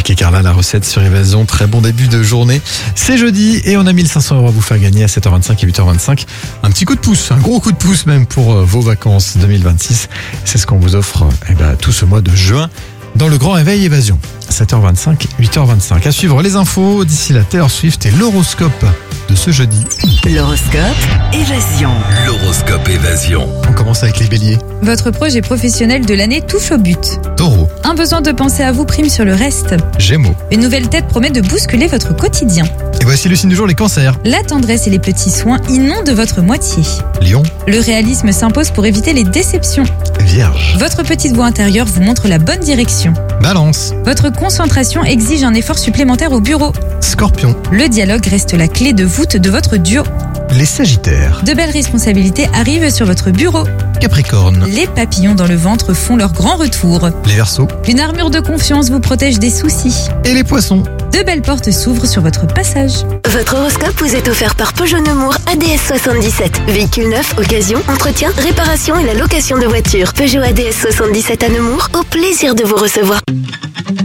Jackie et Carla, la recette sur Évasion. Très bon début de journée. C'est jeudi et on a 1500 € à vous faire gagner à 7h25 et 8h25. Un petit coup de pouce, un gros coup de pouce même pour vos vacances 2026. C'est ce qu'on vous offre tout ce mois de juin dans le Grand Réveil Évasion. 7h25, 8h25. À suivre les infos d'ici la Taylor Swift et l'horoscope de ce jeudi. L'horoscope Évasion. L'horoscope Évasion. On commence avec les béliers. Votre projet professionnel de l'année touche au but. Taureau, Un besoin de penser à vous prime sur le reste. Gémeaux. Une nouvelle tête promet de bousculer votre quotidien. Et voici le signe du jour, les cancers. La tendresse et les petits soins inondent votre moitié. Lion, Le réalisme s'impose pour éviter les déceptions. Vierge. Votre petite voix intérieure vous montre la bonne direction. Balance, Votre concentration exige un effort supplémentaire au bureau. Scorpion. Le dialogue reste la clé de voûte de votre duo. Les Sagittaires. De belles responsabilités arrivent sur votre bureau. Capricorne. Les papillons dans le ventre font leur grand retour. Les Verseaux. Une armure de confiance vous protège des soucis. Et les Poissons. De belles portes s'ouvrent sur votre passage. Votre horoscope vous est offert par Peugeot Nemours ADS 77. Véhicule neuf, occasion, entretien, réparation et la location de voitures. Peugeot ADS 77 à Nemours, au plaisir de vous recevoir.